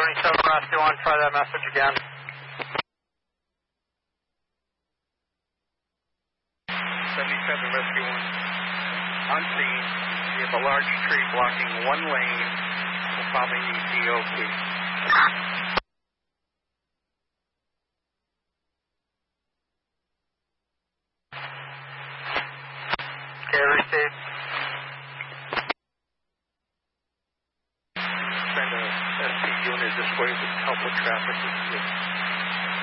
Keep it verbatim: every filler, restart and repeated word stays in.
seventy-seven Rescue one, try that message again. seventy-seven Rescue one. On scene, we have a large tree blocking one lane. We'll probably need D O T. Okay, received. Send a S P unit this way to help with traffic.